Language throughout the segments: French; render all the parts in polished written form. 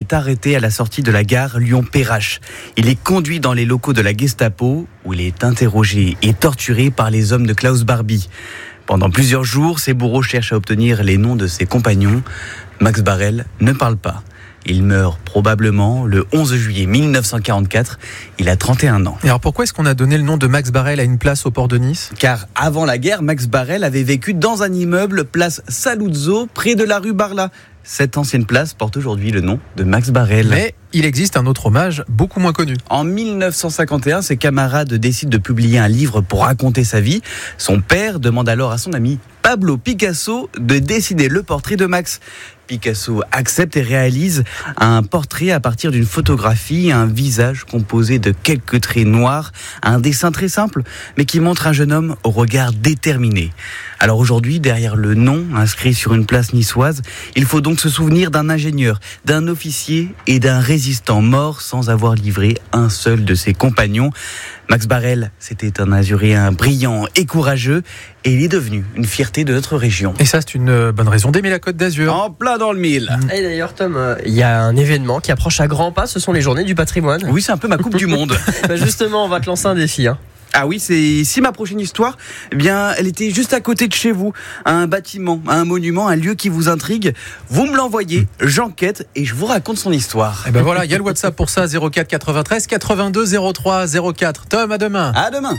est arrêté à la sortie de la gare Lyon-Perrache. Il est conduit dans les locaux de la Gestapo, où il est interrogé et torturé par les hommes de Klaus Barbie. Pendant plusieurs jours, ses bourreaux cherchent à obtenir les noms de ses compagnons. Max Barrel ne parle pas. Il meurt probablement le 11 juillet 1944. Il a 31 ans. Et alors pourquoi est-ce qu'on a donné le nom de Max Barrel à une place au port de Nice ? Car avant la guerre, Max Barrel avait vécu dans un immeuble place Saluzzo, près de la rue Barla. Cette ancienne place porte aujourd'hui le nom de Max Barrel. Mais il existe un autre hommage beaucoup moins connu. En 1951, ses camarades décident de publier un livre pour raconter sa vie. Son père demande alors à son ami Pablo Picasso de dessiner le portrait de Max. Picasso accepte et réalise un portrait à partir d'une photographie, un visage composé de quelques traits noirs, un dessin très simple, mais qui montre un jeune homme au regard déterminé. Alors aujourd'hui, derrière le nom inscrit sur une place niçoise, il faut donc se souvenir d'un ingénieur, d'un officier et d'un résistant mort sans avoir livré un seul de ses compagnons. Max Barrel, c'était un Azuréen brillant et courageux, et il est devenu une fierté de notre région. Et ça, c'est une bonne raison d'aimer la Côte d'Azur. En plein dans le mille. Et d'ailleurs, Tom, il y a un événement qui approche à grands pas, ce sont les journées du patrimoine. Oui, c'est un peu ma coupe du monde. Justement, on va te lancer un défi. Ah oui, c'est ici ma prochaine histoire. Eh bien, elle était juste à côté de chez vous. Un bâtiment, un monument, un lieu qui vous intrigue. Vous me l'envoyez, j'enquête et je vous raconte son histoire. Et ben voilà, il y a le WhatsApp pour ça, 04 93 82 03 04. Tom, à demain. À demain.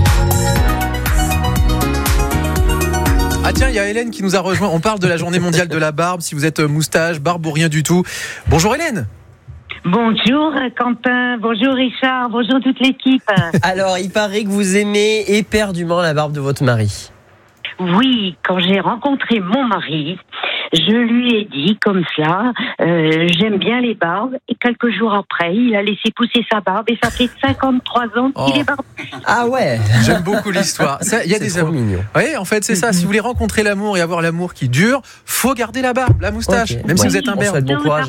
Ah tiens, il y a Hélène qui nous a rejoint. On parle de la journée mondiale de la barbe. Si vous êtes moustache, barbe ou rien du tout. Bonjour Hélène. Bonjour Quentin, bonjour Richard, bonjour toute l'équipe. Alors, il paraît que vous aimez éperdument la barbe de votre mari. Oui, quand j'ai rencontré mon mari, je lui ai dit comme cela, j'aime bien les barbes. Et quelques jours après, il a laissé pousser sa barbe et ça fait 53 ans qu'il est barbu. Ah ouais. J'aime beaucoup l'histoire. Il y a C'est des trop amours. mignon. Oui, en fait, c'est ça. Si vous voulez rencontrer l'amour et avoir l'amour qui dure, faut garder la barbe, la moustache, Ok. même si Ouais. vous êtes un On berbe. souhaite bon courage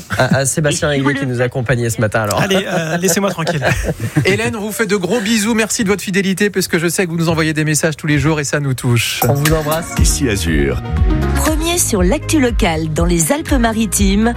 à Sébastien Réguier qui nous accompagnait ce matin. Alors. Allez, laissez-moi tranquille. Hélène, on vous fait de gros bisous. Merci de votre fidélité, parce que je sais que vous nous envoyez des messages tous les jours et ça nous touche. On vous embrasse. Ici Azur, Premier sur l'actu locale dans les Alpes-Maritimes.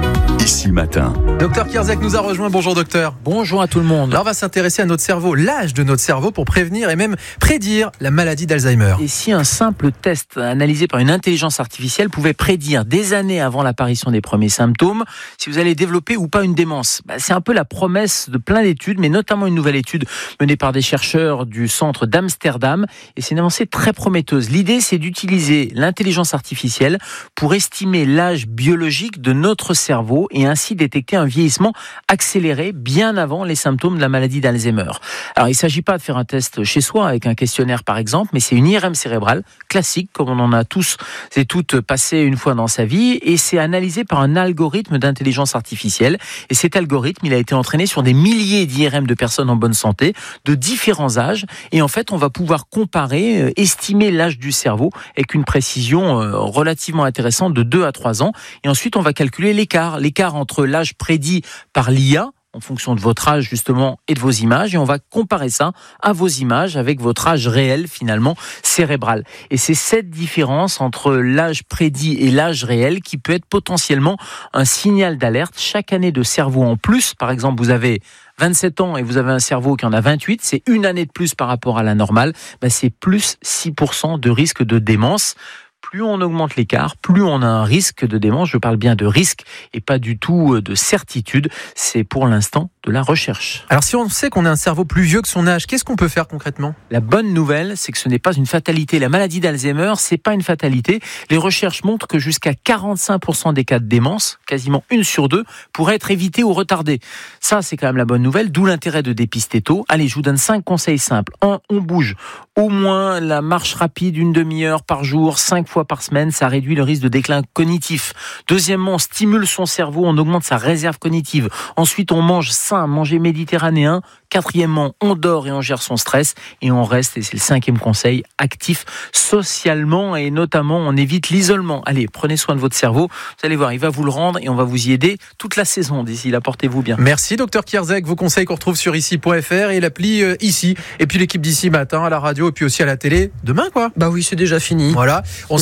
ici matin. Docteur Kierzek nous a rejoint. Bonjour docteur. Bonjour à tout le monde. Alors on va s'intéresser à notre cerveau, l'âge de notre cerveau pour prévenir et même prédire la maladie d'Alzheimer. Et si un simple test analysé par une intelligence artificielle pouvait prédire des années avant l'apparition des premiers symptômes si vous allez développer ou pas une démence ? C'est un peu la promesse de plein d'études, mais notamment une nouvelle étude menée par des chercheurs du centre d'Amsterdam. Et c'est une avancée très prometteuse. L'idée, c'est d'utiliser l'intelligence artificielle pour estimer l'âge biologique de notre cerveau et ainsi détecter un vieillissement accéléré bien avant les symptômes de la maladie d'Alzheimer. Alors, il ne s'agit pas de faire un test chez soi avec un questionnaire par exemple, mais c'est une IRM cérébrale classique comme on en a tous et toutes passé une fois dans sa vie, et c'est analysé par un algorithme d'intelligence artificielle. Et cet algorithme, il a été entraîné sur des milliers d'IRM de personnes en bonne santé, de différents âges, et en fait, on va pouvoir comparer, estimer l'âge du cerveau avec une précision relativement intéressante de 2 à 3 ans. Et ensuite, on va calculer l'écart entre l'âge prédit par l'IA, en fonction de votre âge justement et de vos images, et on va comparer ça à vos images avec votre âge réel finalement cérébral. Et c'est cette différence entre l'âge prédit et l'âge réel qui peut être potentiellement un signal d'alerte. Chaque année de cerveau en plus, par exemple vous avez 27 ans et vous avez un cerveau qui en a 28, c'est une année de plus par rapport à la normale, c'est plus 6% de risque de démence. Plus on augmente l'écart, plus on a un risque de démence. Je parle bien de risque et pas du tout de certitude. C'est pour l'instant de la recherche. Alors si on sait qu'on a un cerveau plus vieux que son âge, qu'est-ce qu'on peut faire concrètement ? La bonne nouvelle, c'est que ce n'est pas une fatalité. La maladie d'Alzheimer, c'est pas une fatalité. Les recherches montrent que jusqu'à 45% des cas de démence, quasiment 1 sur 2, pourraient être évités ou retardés. Ça, c'est quand même la bonne nouvelle, d'où l'intérêt de dépister tôt. Allez, je vous donne 5 conseils simples. 1, on bouge. Au moins la marche rapide, 1 demi-heure par jour, 5 fois par semaine, ça réduit le risque de déclin cognitif. Deuxièmement, on stimule son cerveau, on augmente sa réserve cognitive. Ensuite, on mange sain, manger méditerranéen. Quatrièmement, on dort et on gère son stress. Et on reste, et c'est le 5e conseil, actif socialement et notamment on évite l'isolement. Allez, prenez soin de votre cerveau. Vous allez voir, il va vous le rendre et on va vous y aider toute la saison d'ici là. Portez-vous bien. Merci Docteur Kierzek. Vos conseils qu'on retrouve sur ici.fr et l'appli ici. Et puis l'équipe d'ici matin à la radio et puis aussi à la télé demain quoi. Bah oui, c'est déjà fini. Voilà. On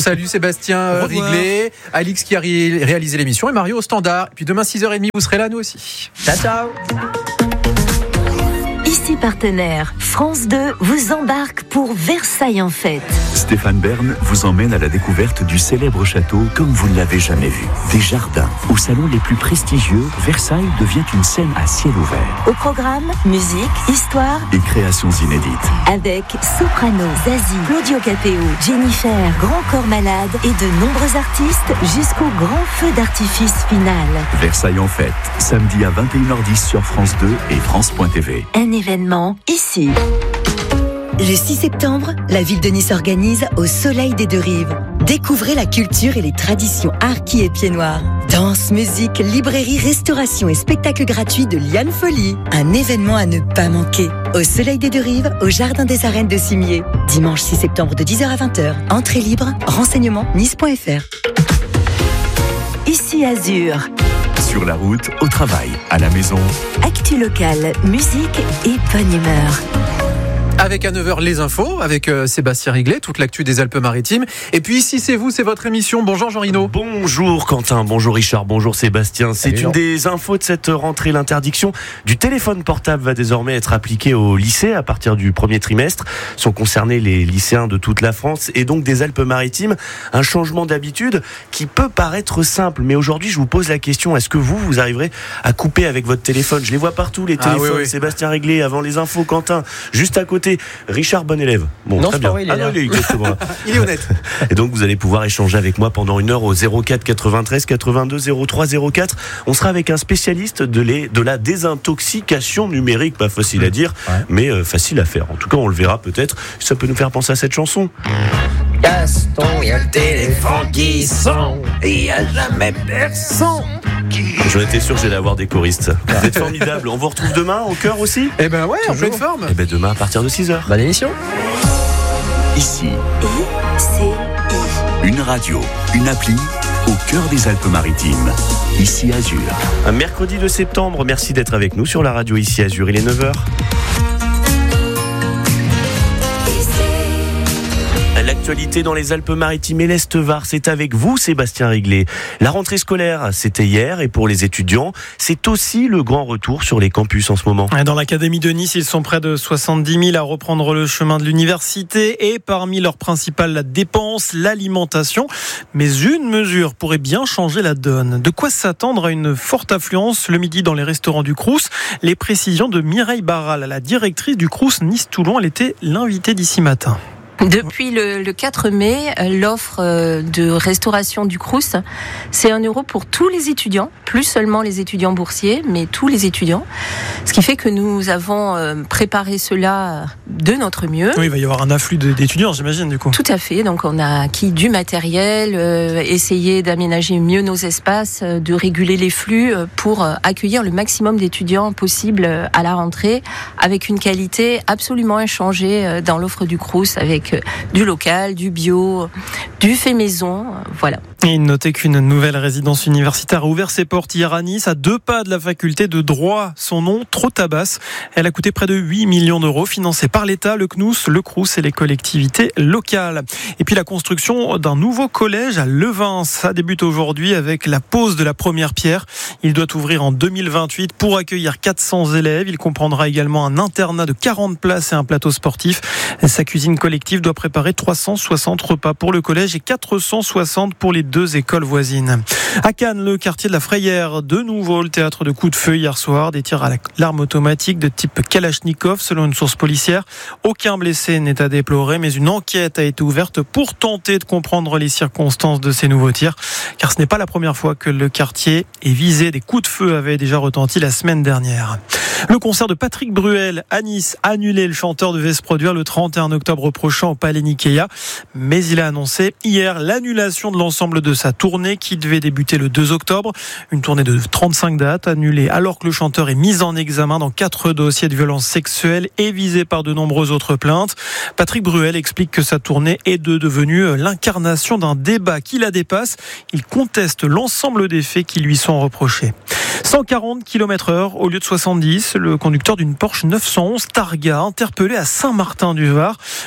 On salue Sébastien Riglet, Alix qui a réalisé l'émission et Mario au standard. Et puis demain 6h30, vous serez là, nous aussi. Ciao. Ici partenaire, France 2 vous embarque pour Versailles en fête. Stéphane Bern vous emmène à la découverte du célèbre château comme vous ne l'avez jamais vu. Des jardins aux salons les plus prestigieux, Versailles devient une scène à ciel ouvert. Au programme, musique, histoire Et créations inédites. avec Soprano, Zazie, Claudio Capéo, Jennifer, Grand Corps Malade et de nombreux artistes jusqu'au grand feu d'artifice final. Versailles en fête, samedi à 21h10 sur France 2 et France.tv. Un événement ici. Le 6 septembre, la ville de Nice organise Au Soleil des Deux Rives. Découvrez la culture et les traditions harkis et pieds noirs. Danse, musique, librairie, restauration et spectacle gratuit de Liane Folie. Un événement à ne pas manquer. Au Soleil des Deux Rives, au Jardin des Arènes de Cimier. Dimanche 6 septembre de 10h à 20h. Entrée libre, renseignements nice.fr. Ici Azur. Sur la route, au travail, à la maison. Actu locale, musique et bonne humeur. Avec à 9h les infos, avec Sébastien Riglet, toute l'actu des Alpes-Maritimes. Et puis ici c'est vous, c'est votre émission. Bonjour Jean Rino. Bonjour Quentin, bonjour Richard, bonjour Sébastien. C'est une des infos de cette rentrée. L'interdiction du téléphone portable va désormais être appliquée au lycée à partir du premier trimestre. Sont concernés les lycéens de toute la France et donc des Alpes-Maritimes. Un changement d'habitude qui peut paraître simple, mais aujourd'hui je vous pose la question, est-ce que vous arriverez à couper avec votre téléphone? Je les vois partout, les téléphones. Oui. Sébastien Riglet avant les infos, Quentin juste à côté. Richard, bon élève. Bon, non, très bien. Il est exactement. Il est honnête. Et donc vous allez pouvoir échanger avec moi pendant une heure au 04 93 82 03 04. On sera avec un spécialiste de la désintoxication numérique, pas facile à dire, mais facile à faire. En tout cas, on le verra peut-être. Ça peut nous faire penser à cette chanson. Gaston, il y a le téléphone qui sonne, il n'y a jamais personne. J'en étais sûr que j'allais avoir des choristes. Vous êtes formidables. On vous retrouve demain au cœur aussi. Eh ben ouais, en pleine forme. Eh ben demain à partir de 6h. Bonne émission. Ici, ICI. une radio, une appli au cœur des Alpes-Maritimes. Ici Azur. Un mercredi de septembre. Merci d'être avec nous sur la radio Ici Azur. Il est 9h. L'actualité dans les Alpes-Maritimes et l'Est-Var, c'est avec vous, Sébastien Riglet. La rentrée scolaire, c'était hier et pour les étudiants, c'est aussi le grand retour sur les campus en ce moment. Dans l'académie de Nice, ils sont près de 70 000 à reprendre le chemin de l'université et parmi leurs principales dépenses, l'alimentation. Mais une mesure pourrait bien changer la donne. De quoi s'attendre à une forte affluence le midi dans les restaurants du Crous? Les précisions de Mireille Barral, la directrice du Crous Nice-Toulon. Elle était l'invitée d'ici matin. Depuis le 4 mai, l'offre de restauration du Crous, c'est 1 € pour tous les étudiants, plus seulement les étudiants boursiers, mais tous les étudiants. Ce qui fait que nous avons préparé cela de notre mieux. Oui, il va y avoir un afflux d'étudiants, j'imagine, du coup. Tout à fait. Donc, on a acquis du matériel, essayé d'aménager mieux nos espaces, de réguler les flux pour accueillir le maximum d'étudiants possible à la rentrée, avec une qualité absolument inchangée dans l'offre du Crous, avec du local, du bio, du fait maison, voilà. Et notez qu'une nouvelle résidence universitaire a ouvert ses portes hier à Nice, à 2 pas de la faculté de droit. Son nom, Trotabas. Elle a coûté près de 8 millions d'euros, financée par l'État, le CNUS, le Crous et les collectivités locales. Et puis la construction d'un nouveau collège à Levins. Ça débute aujourd'hui avec la pose de la première pierre. Il doit ouvrir en 2028 pour accueillir 400 élèves. Il comprendra également un internat de 40 places et un plateau sportif. Sa cuisine collective doit préparer 360 repas pour le collège et 460 pour les 2 écoles voisines. À Cannes, le quartier de la Frayère, de nouveau le théâtre de coups de feu hier soir, des tirs à l'arme automatique de type Kalachnikov selon une source policière. Aucun blessé n'est à déplorer, mais une enquête a été ouverte pour tenter de comprendre les circonstances de ces nouveaux tirs, car ce n'est pas la première fois que le quartier est visé. Des coups de feu avaient déjà retenti la semaine dernière. Le concert de Patrick Bruel à Nice, annulé. Le chanteur devait se produire le 31 octobre prochain au Palais Nikéa, mais il a annoncé hier l'annulation de l'ensemble de sa tournée qui devait débuter le 2 octobre. Une tournée de 35 dates annulée alors que le chanteur est mis en examen dans 4 dossiers de violences sexuelles et visé par de nombreuses autres plaintes. Patrick Bruel explique que sa tournée est devenue l'incarnation d'un débat qui la dépasse. Il conteste l'ensemble des faits qui lui sont reprochés. 140 km/h au lieu de 70, le conducteur d'une Porsche 911 Targa interpellé à Saint-Martin-du-Var. Le conducteur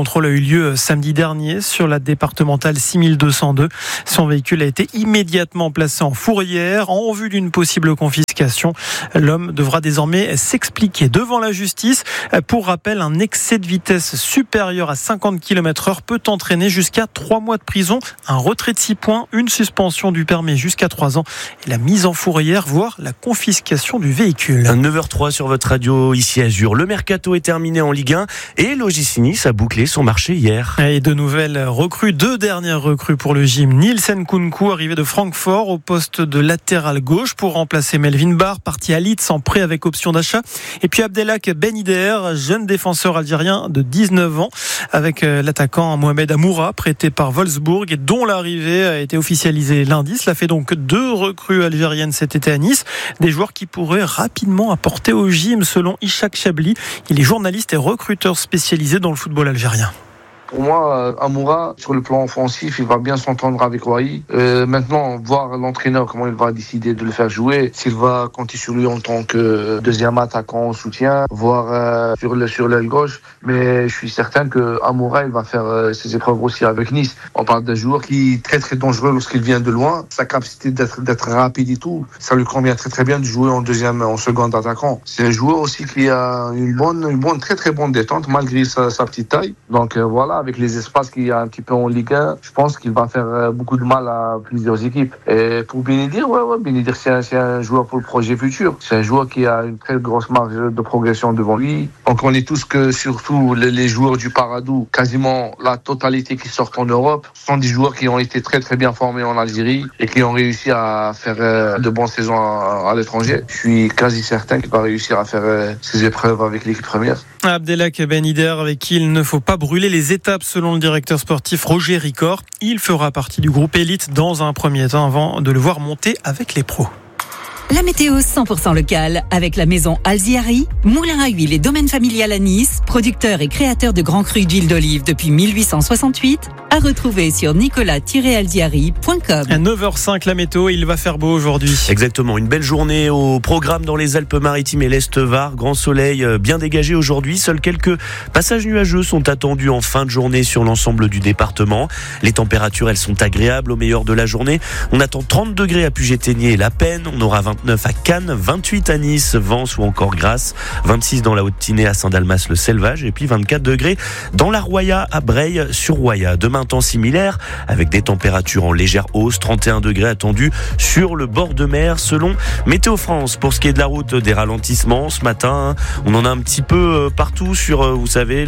contrôle a eu lieu samedi dernier sur la départementale 6202. Son véhicule a été immédiatement placé en fourrière en vue d'une possible confiscation. L'homme devra désormais s'expliquer devant la justice. Pour rappel, un excès de vitesse supérieur à 50 km/h peut entraîner jusqu'à 3 mois de prison, un retrait de 6 points, une suspension du permis jusqu'à 3 ans et la mise en fourrière, voire la confiscation du véhicule. 9h03 sur votre radio, ici Azur. Le mercato est terminé en Ligue 1 et Logis Nice a bouclé son marché hier. Et de nouvelles recrues, 2 dernières recrues pour le gym. Nielsen Nkunku, arrivé de Francfort au poste de latéral gauche pour remplacer Melvin Barr, parti à Leeds en prêt avec option d'achat. Et puis Abdelhak Ben Yedder, jeune défenseur algérien de 19 ans, avec l'attaquant Mohamed Amoura, prêté par Wolfsburg et dont l'arrivée a été officialisée lundi. Cela fait donc 2 recrues algériennes cet été à Nice. Des joueurs qui pourraient rapidement apporter au gym, selon Ishak Chabli. Il est journaliste et recruteur spécialisé dans le football algérien. Pour moi, Amoura, sur le plan offensif, il va bien s'entendre avec Wai. Maintenant, voir l'entraîneur, comment il va décider de le faire jouer, s'il va compter sur lui en tant que deuxième attaquant en soutien, voire sur l'aile gauche. Mais je suis certain que Amoura, il va faire ses épreuves aussi avec Nice. On parle d'un joueur qui est très très dangereux lorsqu'il vient de loin. Sa capacité d'être rapide et tout, ça lui convient très très bien de jouer en second attaquant. C'est un joueur aussi qui a une bonne très très bonne détente malgré sa petite taille. Donc voilà. Avec les espaces qu'il y a un petit peu en Ligue 1, je pense qu'il va faire beaucoup de mal à plusieurs équipes. Et pour Benedir, Benedir, c'est un joueur pour le projet futur. C'est un joueur qui a une très grosse marge de progression devant lui. On connaît tous que surtout les joueurs du Paradou, quasiment la totalité qui sortent en Europe, sont des joueurs qui ont été très très bien formés en Algérie et qui ont réussi à faire de bonnes saisons à l'étranger. Je suis quasi certain qu'il va réussir à faire ses épreuves avec l'équipe première. Abdelhak Ben Yedder, avec qui il ne faut pas brûler les étapes selon le directeur sportif Roger Ricor. Il fera partie du groupe élite dans un premier temps avant de le voir monter avec les pros. La météo 100% locale avec la maison Alziari, moulin à huile et domaine familial à Nice, producteur et créateur de grands crus d'huile d'olive depuis 1868, à retrouver sur nicolas-alziari.com. À 9h05 la météo, il va faire beau aujourd'hui. Exactement, une belle journée au programme dans les Alpes-Maritimes et l'Est-Var. Grand soleil bien dégagé aujourd'hui. Seuls quelques passages nuageux sont attendus en fin de journée sur l'ensemble du département. Les températures, elles sont agréables au meilleur de la journée. On attend 30 degrés à Puget-Théniers et La Peine. On aura 29 à Cannes, 28 à Nice, Vence ou encore Grasse, 26 dans la Haute-Tinée à Saint-Dalmas-le-Selvage et puis 24 degrés dans la Roya à Breil-sur-Roya. Demain, temps similaire avec des températures en légère hausse, 31 degrés attendus sur le bord de mer selon Météo France. Pour ce qui est de la route, des ralentissements ce matin, on en a un petit peu partout sur, vous savez,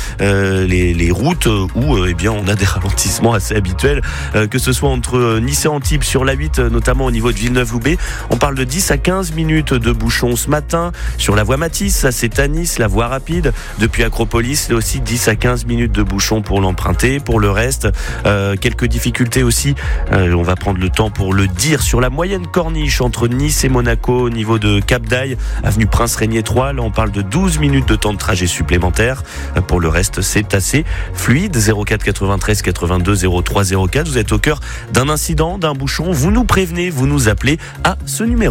les routes où eh bien on a des ralentissements assez habituels, que ce soit entre Nice et Antibes sur la 8, notamment au niveau de Villeneuve-Loubet. On parle de 10 à 15 minutes de bouchons ce matin sur la voie Matisse, ça c'est à Nice, la voie rapide depuis Acropolis, là aussi 10 à 15 minutes de bouchons pour l'emprunter. Pour le reste, quelques difficultés aussi, on va prendre le temps pour le dire, sur la moyenne corniche entre Nice et Monaco au niveau de Cap d'Aille, avenue Prince-Régnier 3, là on parle de 12 minutes de temps de trajet supplémentaire. Pour le reste, c'est assez fluide. 04 93 82 03 04, vous êtes au cœur d'un incident, d'un bouchon, vous nous prévenez, vous nous appelez à ce numéro.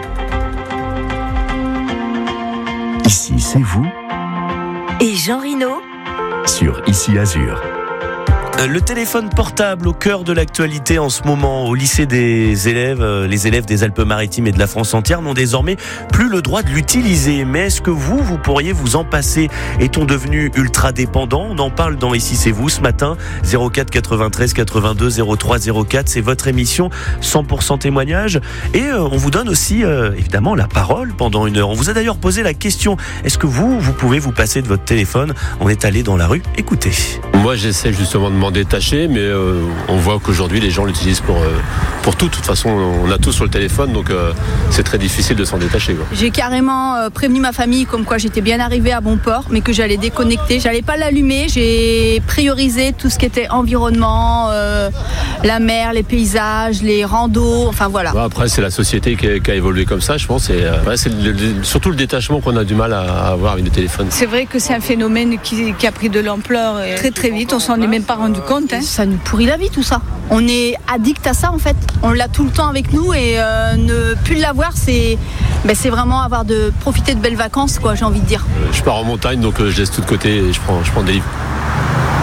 Ici, c'est vous. Et Jean Rino Sur Ici Azur. Le téléphone portable au cœur de l'actualité en ce moment au lycée des élèves. Les élèves des Alpes-Maritimes et de la France entière n'ont désormais plus le droit de l'utiliser. Mais est-ce que vous pourriez vous en passer? Est-on devenu ultra dépendant? On en parle dans Ici c'est vous ce matin. 04 93 82 03 04, c'est votre émission 100% témoignage. Et on vous donne aussi évidemment la parole pendant une heure. On vous a d'ailleurs posé la question, est-ce que vous pouvez vous passer de votre téléphone? On est allé dans la rue, écoutez. Moi j'essaie justement de m'en détacher, mais on voit qu'aujourd'hui les gens l'utilisent pour tout. De toute façon, on a tout sur le téléphone, donc c'est très difficile de s'en détacher, quoi. J'ai carrément prévenu ma famille comme quoi j'étais bien arrivée à bon port, mais que j'allais déconnecter. J'allais pas l'allumer. J'ai priorisé tout ce qui était environnement, la mer, les paysages, les randos, enfin voilà. Ouais, après, c'est la société qui a évolué comme ça, je pense. C'est surtout le détachement qu'on a du mal à avoir avec le téléphone. C'est vrai que c'est un phénomène qui a pris de l'ampleur et très très vite. On s'en est même pas rendu compte. Ça nous pourrit la vie tout ça. On est addict à ça en fait. On l'a tout le temps avec nous et ne plus l'avoir, c'est vraiment profiter de belles vacances, quoi, j'ai envie de dire. Je pars en montagne, donc je laisse tout de côté et je prends des livres.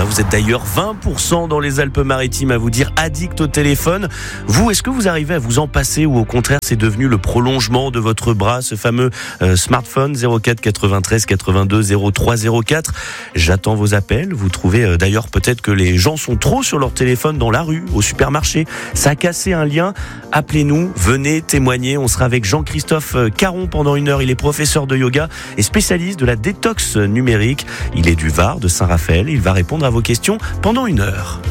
Vous êtes d'ailleurs 20% dans les Alpes-Maritimes à vous dire addict au téléphone. Vous, est-ce que vous arrivez à vous en passer ou au contraire c'est devenu le prolongement de votre bras, ce fameux smartphone 04 93 82 03 04? J'attends vos appels. Vous trouvez d'ailleurs peut-être que les gens sont trop sur leur téléphone dans la rue, au supermarché. Ça a cassé un lien. Appelez-nous, venez témoigner. On sera avec Jean-Christophe Caron pendant 1 heure. Il est professeur de yoga et spécialiste de la détox numérique. Il est du Var, de Saint-Raphaël. Il va répondre à vos questions pendant 1 heure.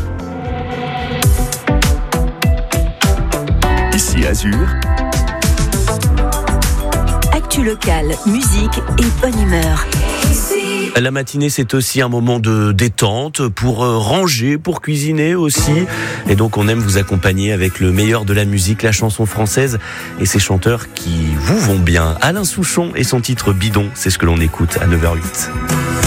Ici Azur. Actu locale, musique et bonne humeur. La matinée, c'est aussi un moment de détente pour ranger, pour cuisiner aussi. Et donc, on aime vous accompagner avec le meilleur de la musique, la chanson française et ses chanteurs qui vous vont bien. Alain Souchon et son titre Bidon, c'est ce que l'on écoute à 9h08.